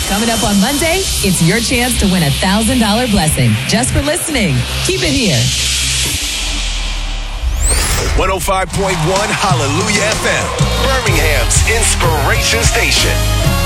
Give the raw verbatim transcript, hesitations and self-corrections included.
Coming up on Monday, it's your chance to win a one thousand dollars blessing just for listening. Keep it here. one oh five point one Hallelujah F M, Birmingham's inspiration station.